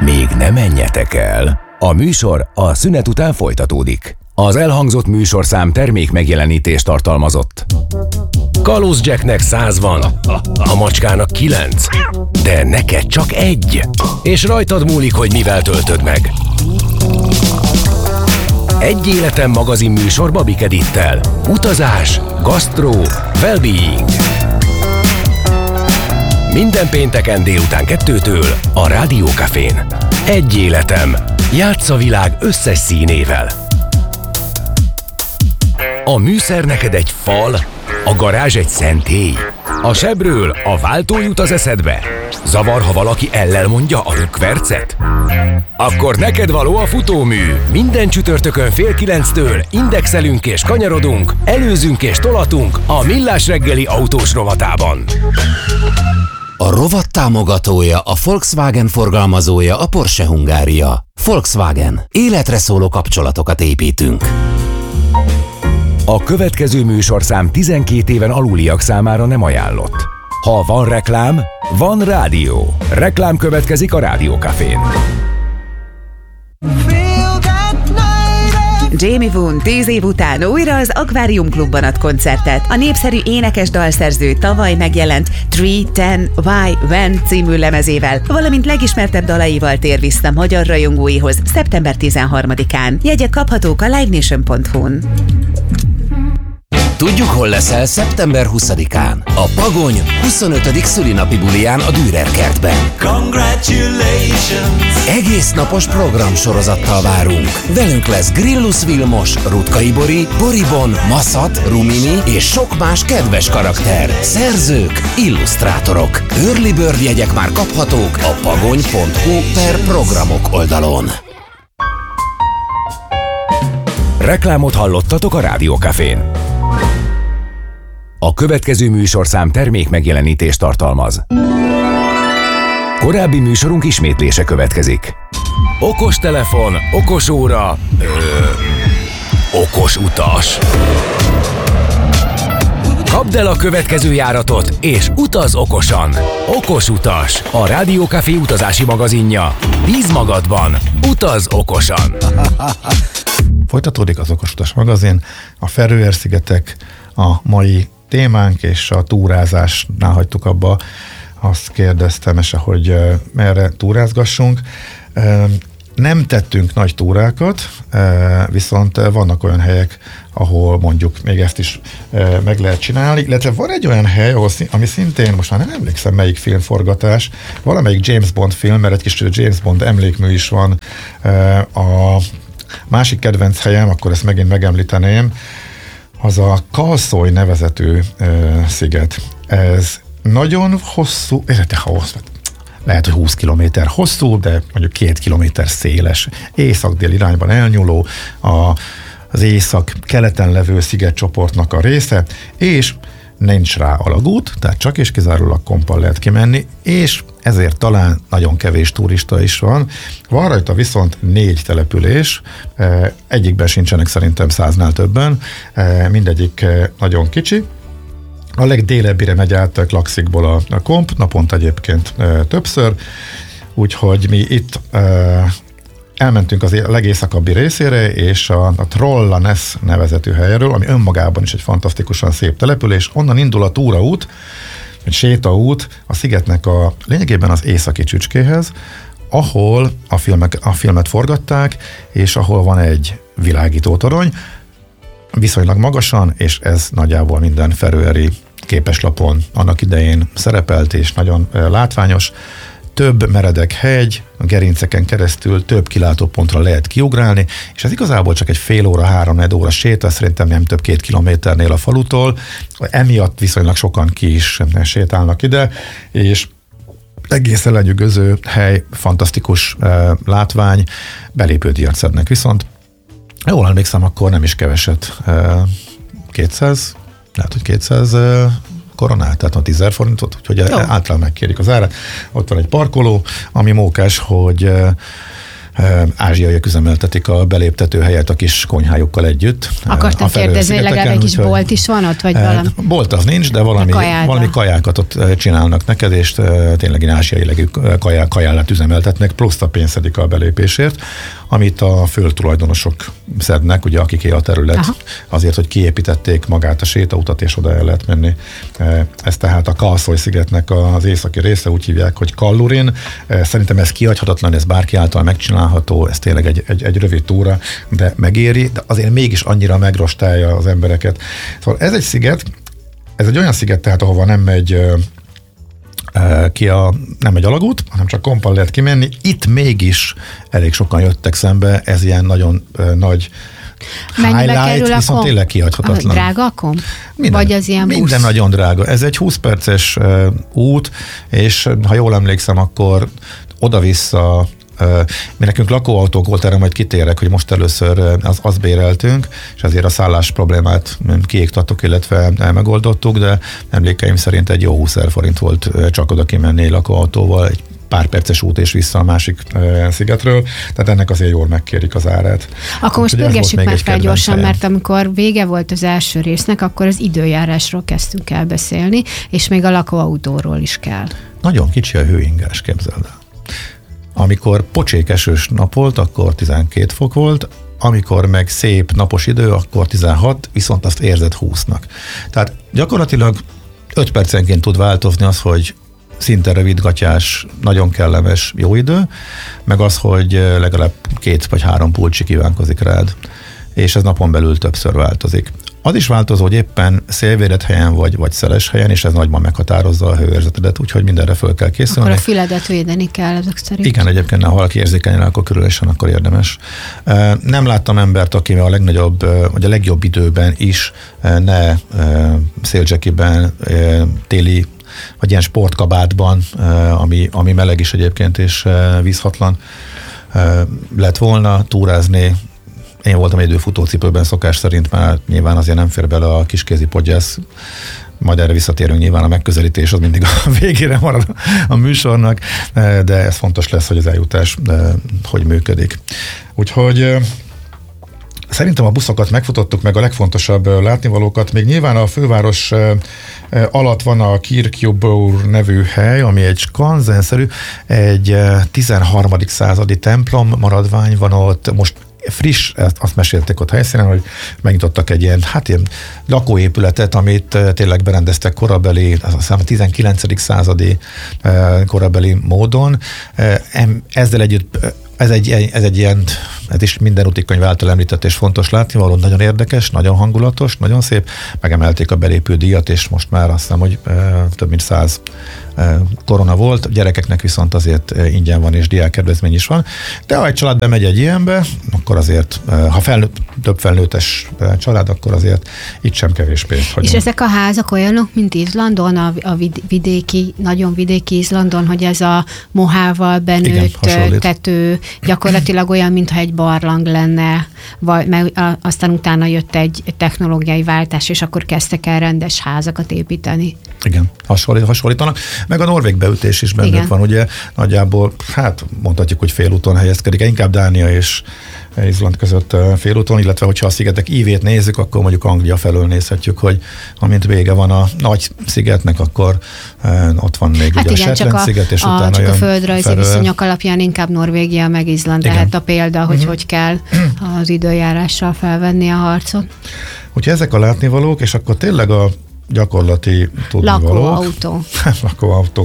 Még ne menjetek el. A műsor a szünet után folytatódik. Az elhangzott műsorszám termék megjelenítést tartalmazott. Kalóz Jacknek 100 van, a macskának 9, de neked csak 1. És rajtad múlik, hogy mivel töltöd meg. Egy életem magazin műsor Babik Edittel. Utazás, gasztró, well-being. Minden pénteken délután 2-től a Rádió Cafén. Egy életem. Játsz a világ összes színével. A műszer neked egy fal, a garázs egy szentély. A sebről a váltó jut az eszedbe. Zavar, ha valaki ellel mondja a rükvercet? Akkor neked való a futómű. Minden csütörtökön 8:30 indexelünk és kanyarodunk, előzünk és tolatunk a Millás reggeli autós rovatában. A rovat támogatója, a Volkswagen forgalmazója, a Porsche Hungária. Volkswagen. Életre szóló kapcsolatokat építünk. A következő műsorszám 12 éven aluliak számára nem ajánlott. Ha van reklám, van rádió. Reklám következik a Rádió Cafén. Jamie Woon 10 év után újra az Aquarium Klubban ad koncertet. A népszerű énekes dalszerző tavaly megjelent 3-10 Why When című lemezével, valamint legismertebb dalaival tér vissza magyar rajongóihoz szeptember 13-án. Jegyek kaphatók a livenation.hu-n. Tudjuk, hol leszel szeptember 20-án. A Pagony 25. szülinapi buliján a Dürer kertben. Congratulations! Egész napos programsorozattal várunk. Velünk lesz Grillus Vilmos, Rutkay Bori, Boribon, Maszat, Rumini és sok más kedves karakter. Szerzők, illusztrátorok. Early Bird jegyek már kaphatók a pagony.hu/programok oldalon. Reklámot hallottatok a Rádió Cafén. A következő műsorszám termék megjelenítést tartalmaz. Korábbi műsorunk ismétlése következik. Okos telefon, okos óra, okos utas. Kapd el a következő járatot, és utaz okosan. Okos utas, a Rádió Café utazási magazinja. Bíz magadban, utaz okosan. Folytatódik az Okos Utas magazin, a Feröer-szigetek a mai témánk, és a túrázásnál hagytuk abba, azt kérdeztem, hogy merre túrázgassunk. Nem tettünk nagy túrákat, viszont vannak olyan helyek, ahol mondjuk még ezt is meg lehet csinálni, illetve van egy olyan hely, ami szintén, most már nem emlékszem melyik filmforgatás, valamelyik James Bond film, mert egy kis James Bond emlékmű is van. A másik kedvenc helyem, akkor ezt megint megemlíteném, az a Kalszói nevezetű sziget. Ez nagyon hosszú, lehet, hogy 20 kilométer hosszú, de mondjuk 2 kilométer széles, észak-dél irányban elnyúló, az észak-keleten levő szigetcsoportnak a része, és nincs rá alagút, tehát csak és kizárólag kompal lehet kimenni, és ezért talán nagyon kevés turista is van. Van rajta viszont 4 település, egyikben sincsenek szerintem 100-nál többen, mindegyik nagyon kicsi. A legdélebbire megy át Klakszikból a komp, naponta egyébként többször, úgyhogy mi itt elmentünk az legészakabbi részére, és a Trollanes nevezetű helyről, ami önmagában is egy fantasztikusan szép település, onnan indul a túraút, egy sétaút a szigetnek lényegében az északi csücskéhez, ahol a filmet forgatták, és ahol van egy világítótorony, viszonylag magasan, és ez nagyjából minden feröeri képeslapon annak idején szerepelt, és nagyon látványos. Több meredek hegy, a gerinceken keresztül több kilátópontra lehet kiugrálni, és ez igazából csak egy fél óra, 3-4 óra séta, szerintem nem több 2 kilométernél a falutól. Emiatt viszonylag sokan ki is sétálnak ide, és egészen lenyűgöző hely, fantasztikus látvány, belépődíjat szednek viszont. Jól emlékszem, akkor nem is keveset, 200, lehet, hogy 200 koronát, tehát a 10 forintot, úgyhogy általában megkérik az árat. Ott van egy parkoló, ami mókás, hogy ázsiaiak üzemeltetik a beléptető helyet a kis konyhájukkal együtt. Akartam kérdezni, hogy legalább egy kis bolt is van ott, vagy valami? Bolt az nincs, de valami kajákat ott csinálnak neked, és tényleg ázsiai legű kajálát üzemeltetnek, plusz a pénzt szedik a belépésért, amit a földtulajdonosok szednek, ugye akiké a terület, azért, hogy kiépítették magát a sétautat, és oda el lehet menni. Ez tehát a Kalszoly-szigetnek az északi része, úgy hívják, hogy Kallurin. Szerintem ez kihagyhatatlan, ez bárki által megcsinálható, ez tényleg egy rövid túra, de megéri, de azért mégis annyira megrostálja az embereket. Szóval ez egy sziget, ez egy olyan sziget, tehát ahova nem megy nem egy alagút, hanem csak kompal lehet kimenni. Itt mégis elég sokan jöttek szembe, ez ilyen nagyon nagy highlight, viszont tényleg kihagyhatatlan. Drága a komp? Vagy az ilyen busz? Minden nagyon drága. Ez egy 20 perces út, és ha jól emlékszem, akkor oda-vissza mi nekünk lakóautók volt, erre majd kitérek, hogy most először azt béreltünk, és ezért a szállás problémát kiiktattuk, illetve megoldottuk, de emlékeim szerint egy jó 20 000 forint volt csak oda kimenni lakóautóval, egy pár perces út és vissza a másik szigetről, tehát ennek azért jól megkérik az árát. Akkor most pörgessük már fel gyorsan, mert amikor vége volt az első résznek, akkor az időjárásról kezdtünk el beszélni, és még a lakóautóról is kell. Nagyon kicsi a hőingás, képzeld el. Amikor pocsék esős nap volt, akkor 12 fok volt, amikor meg szép napos idő, akkor 16, viszont azt érzed 20-nak. Tehát gyakorlatilag 5 percenként tud változni az, hogy szinte rövidgatyás, nagyon kellemes jó idő, meg az, hogy legalább 2 vagy 3 pulcsi kívánkozik rád, és ez napon belül többször változik. Az is változó, hogy éppen szélvédett helyen vagy szeles helyen, és ez nagyban meghatározza a hőérzetedet, úgyhogy mindenre föl kell készülni. Akkor a füledet védeni kell ezek szerint. Igen, egyébként, ha valaki érzékenyen, akkor különösen, akkor érdemes. Nem láttam embert, aki a legnagyobb, vagy a legjobb időben is ne szélcsekiben, téli, vagy ilyen sportkabátban, ami meleg is egyébként, és vízhatlan lett volna túrázni. Én voltam egyedül futócipőben szokás szerint, már nyilván azért nem fér bele a kiskézi podgyász, majd erre visszatérünk, nyilván a megközelítés az mindig a végére marad a műsornak, de ez fontos lesz, hogy az eljutás hogy működik. Úgyhogy szerintem a buszokat megfutottuk, meg a legfontosabb látnivalókat. Még nyilván a főváros alatt van a Kirkjubor nevű hely, ami egy skanzenszerű, egy 13. századi templom maradvány van ott, most friss, azt mesélték ott helyszínen, hogy megnyitottak egy ilyen lakóépületet, amit tényleg berendeztek korabeli, azt hiszem a 19. századi korabeli módon. Ezzel együtt ez egy ilyen, ez is minden útikönyv által említett és fontos látni, valóban nagyon érdekes, nagyon hangulatos, nagyon szép, megemelték a belépő díjat, és most már azt hiszem, hogy több mint 100 korona volt, a gyerekeknek viszont azért ingyen van, és diákkedvezmény is van, de ha egy család bemegy egy ilyenbe, akkor azért, ha több felnőttes család, akkor azért itt sem kevés pénzt hagyunk. És ezek a házak olyanok, mint Izlandon, a vidéki, nagyon vidéki Izlandon, hogy ez a mohával benőtt tető, gyakorlatilag olyan, mintha egy barlang lenne, mert aztán utána jött egy technológiai váltás, és akkor kezdtek el rendes házakat építeni. Igen, hasonlítanak. Meg a norvég beütés is bennük van, ugye nagyjából, hát mondhatjuk, hogy félúton helyezkedik, inkább Dánia és Izland között félúton, illetve hogyha a szigetek ívét nézzük, akkor mondjuk Anglia felől nézhetjük, hogy amint vége van a nagy szigetnek, akkor ott van még hát ugye igen, a Shetland sziget, és utána csak a földrajzi viszonyok alapján inkább Norvégia meg Izland lehet a példa, hogy hogy kell az időjárással felvenni a harcot. Úgyhogy ezek a látnivalók, és akkor tényleg a gyakorlati tudnivalók. Lakóautó.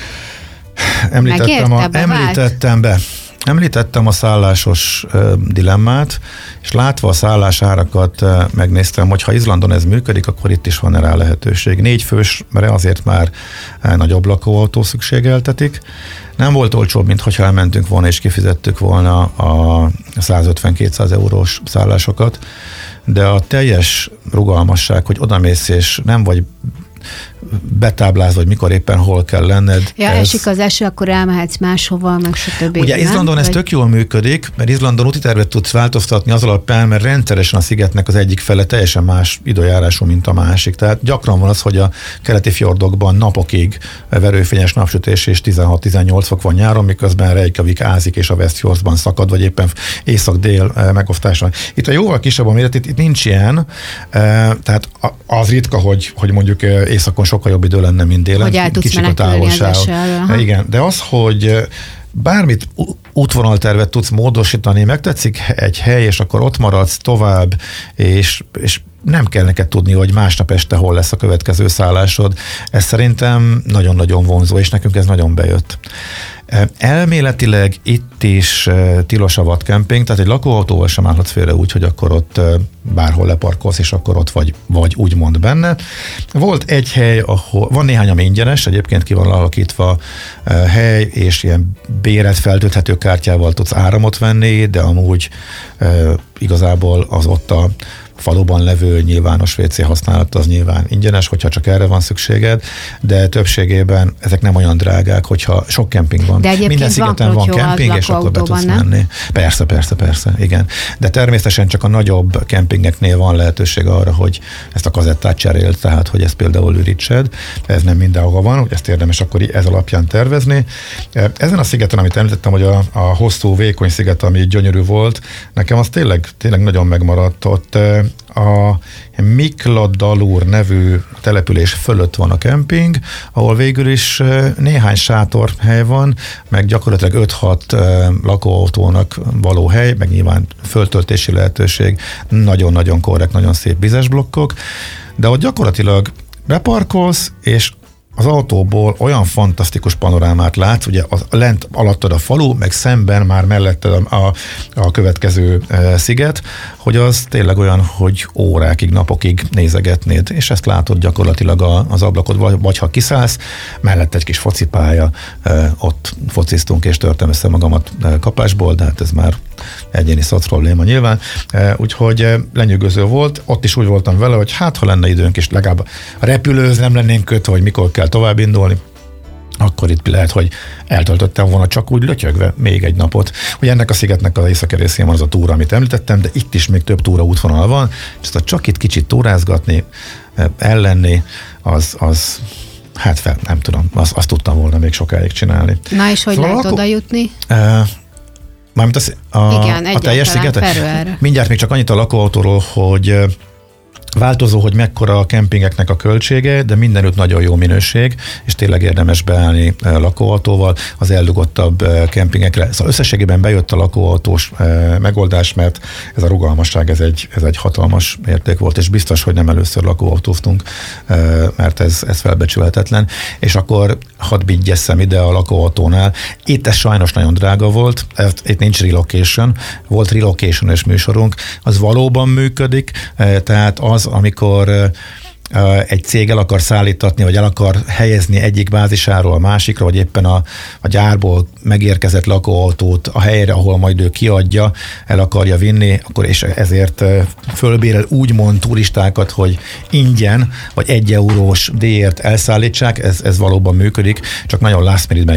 Említettem a szállásos dilemmát, és látva a szállásárakat megnéztem, hogy ha Izlandon ez működik, akkor itt is van rá lehetőség. 4 fősre azért már nagyobb lakóautó szükségeltetik. Nem volt olcsóbb, mint hogyha elmentünk volna és kifizettük volna a 150-200 eurós szállásokat, de a teljes rugalmasság, hogy odamész és nem vagy betáblázva, hogy mikor éppen hol kell lenned. Ja, esik az eső, akkor elmehetsz máshova, meg stb. Ugye Izlandon ez tök jól működik, mert Izlandon úti tervet tudsz változtatni az alapján, mert rendszeresen a szigetnek az egyik fele teljesen más időjárású, mint a másik. Tehát gyakran van az, hogy a keleti fjordokban napokig verőfényes napsütés és 16-18 fok van nyáron, miközben Reykjavik ázik és a Westfjordsban szakad, vagy éppen észak-dél megosztásra. Itt a jóval kisebb a méret, itt nincs ilyen, tehát az ritka, hogy mondjuk északon sokkal jobb idő lenne, mint délen. Hogy el tudsz menekülni az esőről. Igen, de az, hogy bármit útvonaltervet tudsz módosítani, megtetszik egy hely, és akkor ott maradsz tovább, és nem kell neked tudni, hogy másnap este hol lesz a következő szállásod. Ez szerintem nagyon-nagyon vonzó, és nekünk ez nagyon bejött. Elméletileg itt is tilos a vadkemping, tehát egy lakóautóval sem állhatsz félre úgy, hogy akkor ott bárhol leparkolsz, és akkor ott vagy úgymond benne. Volt egy hely, ahol van néhány, ami ingyenes, egyébként ki van alakítva hely, és ilyen bérelt feltölthető kártyával tudsz áramot venni, de amúgy igazából az ott a faluban levő nyilvános WC használat az nyilván ingyenes, hogyha csak erre van szükséged, de többségében ezek nem olyan drágák, hogyha sok kemping van. De minden szigeten van kemping, és akkor be tudsz menni. Persze, igen. De természetesen csak a nagyobb kempingeknél van lehetőség arra, hogy ezt a kazettát cseréld, tehát hogy ezt például ürítsed. Ez nem mindenhol van, hogy ezt érdemes akkor ez alapján tervezni. Ezen a szigeten, amit említettem, hogy a hosszú, vékony sziget, ami gyönyörű volt, nekem az tényleg nagyon megmaradt. Ott a Mikladalur nevű település fölött van a kemping, ahol végül is néhány sátorhely van, meg gyakorlatilag 5-6 lakóautónak való hely, meg nyilván föltöltési lehetőség, nagyon-nagyon korrekt, nagyon szép vizes blokkok, de ott gyakorlatilag beparkolsz, és az autóból olyan fantasztikus panorámát látsz, ugye lent alattad a falu, meg szemben már melletted a következő sziget, hogy az tényleg olyan, hogy órákig, napokig nézegetnéd, és ezt látod gyakorlatilag az ablakod, vagy ha kiszállsz, mellett egy kis focipálya, ott fociztunk, és törtem össze magamat kapásból, de hát ez már egyéni szoc probléma nyilván, úgyhogy lenyűgöző volt, ott is úgy voltam vele, hogy hát ha lenne időnk, és legalább a repülőhöz nem lennénk kötve, hogy mikor kell tovább indulni, akkor itt lehet, hogy eltöltöttem volna csak úgy lötyögve még egy napot. Ugye ennek a szigetnek az északi részén van az a túra, amit említettem, de itt is még több túra útvonal van, és ezt csak itt kicsit túrázgatni, ellenni, az hát nem tudom, azt tudtam volna még sokáig csinálni. Na és hogy lehet oda jutni? Mármint a teljes szigetet? Mindjárt még csak annyit a lakóautóról, hogy változó, hogy mekkora a kempingeknek a költsége, de mindenütt nagyon jó minőség, és tényleg érdemes beállni lakóautóval az eldugottabb kempingekre. Szóval összességében bejött a lakóautós megoldás, mert ez a rugalmasság, ez egy hatalmas érték volt, és biztos, hogy nem először lakóautóztunk, mert ez felbecsülhetetlen. És akkor hadd vigyesszem ide a lakóautónál. Itt ez sajnos nagyon drága volt, itt nincs relocation, volt relocation-es műsorunk, az valóban működik, tehát az, amikor egy cég el akar szállítatni, vagy el akar helyezni egyik bázisáról a másikra, vagy éppen a gyárból megérkezett lakóautót a helyre, ahol majd ő kiadja, el akarja vinni, akkor és ezért fölbérel úgymond turistákat, hogy ingyen, vagy 1 eurós díjért elszállítsák, ez valóban működik, csak nagyon last minute-ben